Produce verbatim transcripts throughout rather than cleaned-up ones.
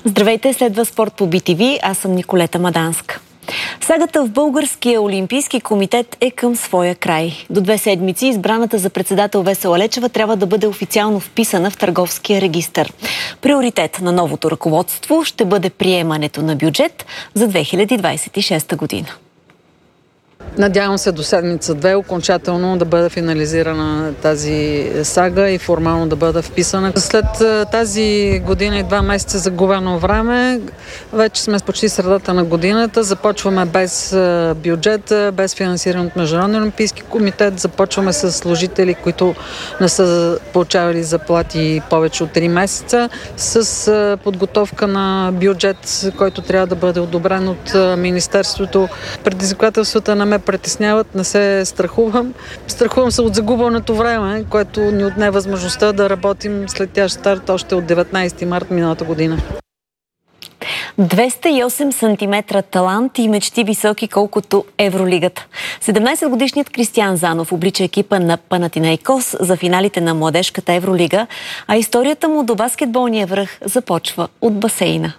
Здравейте, следва спорт по Би Ти Ви. Аз съм Николета Маданска. Сагата в Българския олимпийски комитет е към своя край. До две седмици избраната за председател Весела Лечева трябва да бъде официално вписана в търговския регистър. Приоритет на новото ръководство ще бъде приемането на бюджет за две хиляди двадесет и шеста година. Надявам се до седмица-две окончателно да бъде финализирана тази сага и формално да бъде вписана. След тази година и два месеца загубено време, вече сме почти средата на годината, започваме без бюджет, без финансиране от Международния олимпийски комитет, започваме с служители, които не са получавали заплати повече от три месеца, с подготовка на бюджет, който трябва да бъде одобрен от Министерството. Предизвикателствата на ме притесняват, не се страхувам. Страхувам се от загубеното време, което ни отне възможността да работим след тящ старт още от деветнадесети март миналата година. двеста и осем сантиметра талант и мечти високи колкото Евролигата. седемнадесетгодишният Кристиан Занов облича екипа на Панатинайкос за финалите на младежката Евролига, а историята му до баскетболния връх започва от басейна.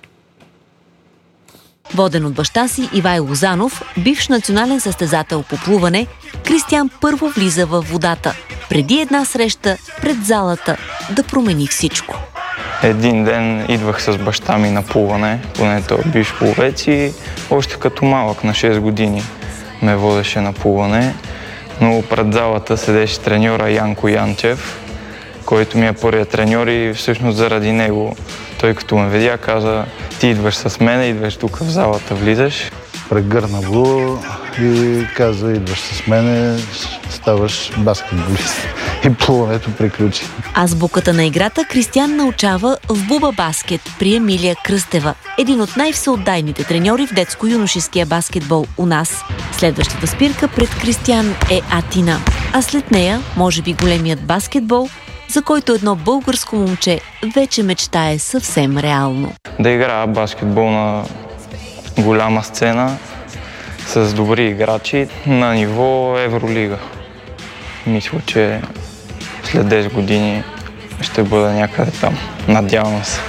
Воден от баща си Ивайло Занов, бивш национален състезател по плуване, Кристиан първо влиза във водата. Преди една среща пред залата да промени всичко. Един ден идвах с баща ми на плуване, поне той е бивш пловец и още като малък на шест години ме водеше на плуване. Но пред залата седеше треньора Янко Янчев, който ми е първият треньор и всъщност заради него той като ме видя каза: ти идваш с мене, идваш тук в залата, влизаш. Прегърна го и каза: идваш с мене, ставаш баскетболист. И плуването приключи. Азбуката на играта Кристиан научава в Буба Баскет при Емилия Кръстева, един от най-всеотдайните треньори в детско-юношеския баскетбол у нас. Следващата спирка пред Кристиан е Атина, а след нея може би големият баскетбол, за който едно българско момче вече мечтае съвсем реално. Да играя баскетбол на голяма сцена, с добри играчи, на ниво Евролига. Мисля, че след десет години ще бъда някъде там. Надявам се.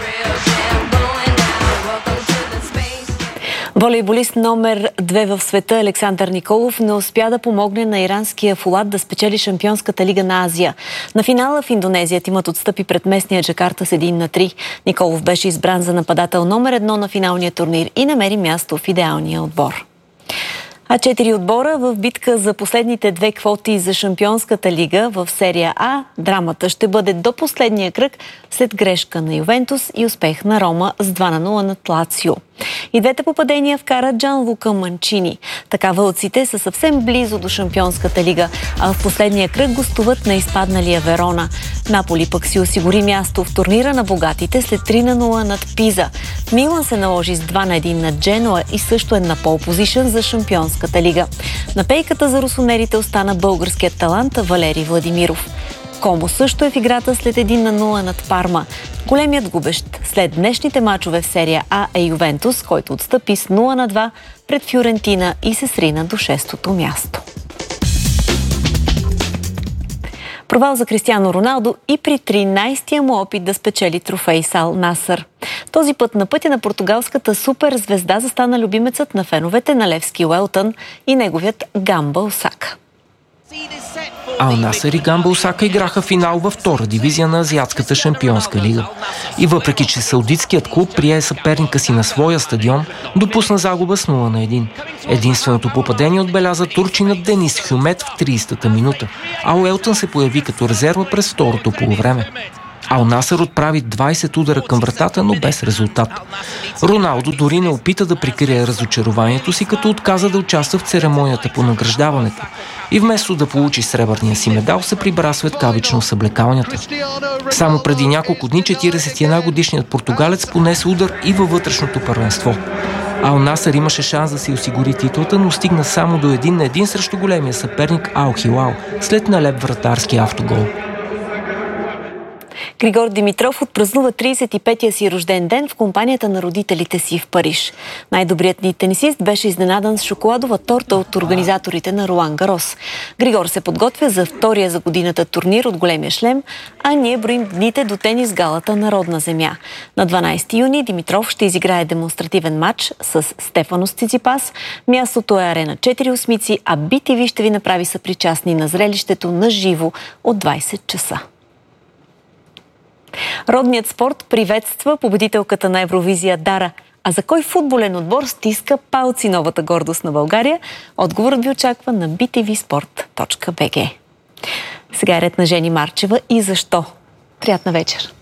Волейболист номер две в света Александър Николов не успя да помогне на иранския Фулад да спечели Шампионската лига на Азия. На финала в Индонезия тимът отстъпи пред местния Джакарта с един на три. Николов беше избран за нападател номер едно на финалния турнир и намери място в идеалния отбор. А четири отбора в битка за последните две квоти за Шампионската лига в серия А. Драмата ще бъде до последния кръг след грешка на Ювентус и успех на Рома с два на нула над Лацио. И двете попадения вкара Джанлука Манчини. Така вълците са съвсем близо до Шампионската лига, а в последния кръг гостуват на изпадналия Верона. Наполи пък си осигури място в турнира на богатите след три на нула над Пиза. Милан се наложи с два на един над Дженуа и също е на пол позишън за Шампионската лига. На пейката за русонерите остана българският талант Валери Владимиров. Комо също е в играта след един на нула над Парма. Големият губещ след днешните мачове в серия А е Ювентус, който отстъпи с нула на два пред Фюрентина и се срина до шестото място. Провал за Кристиано Роналдо и при тринадесетия му опит да спечели трофей с Ал Насър. Този път на пътя на португалската суперзвезда застана любимецът на феновете на Левски Уелтън и неговият Гамба Осака. Ал Насър и Гамба Осака играха финал във втора дивизия на Азиатската шампионска лига. И въпреки че саудитският клуб прие съперника си на своя стадион, допусна загуба с нула на едно. Единственото попадение отбеляза турчинът Денис Хюмет в тридесетата минута, а Уелтън се появи като резерва през второто полувреме. Ал Насър отправи двадесет удара към вратата, но без резултат. Роналдо дори не опита да прикрие разочарованието си, като отказа да участва в церемонията по награждаването. И вместо да получи сребърния си медал, се прибра светкавично с облекалнята. Само преди няколко дни четиридесет и една годишният португалец понесе удар и във вътрешното първенство. Ал Насър имаше шанс да си осигури титлата, но стигна само до един на един срещу големия съперник Ал Хилал, след налеп вратарски автогол. Григор Димитров отпразнува тридесет и петия си рожден ден в компанията на родителите си в Париж. Най-добрият ни тенисист беше изненадан с шоколадова торта от организаторите на Ролан Гарос. Григор се подготвя за втория за годината турнир от големия шлем, а ние броим дните до тенис галата Народна земя. На дванадесети юни Димитров ще изиграе демонстративен матч с Стефанос Циципас. Мястото е арена четири осмици, а би ти ви ще ви направи съпричастни на зрелището на живо от двадесет часа. Родният спорт приветства победителката на Евровизия Дара. А за кой футболен отбор стиска палци новата гордост на България? Отговорът ви очаква на би ти ви спорт точка би джи. Сега е ред на Жени Марчева и защо. Приятна вечер!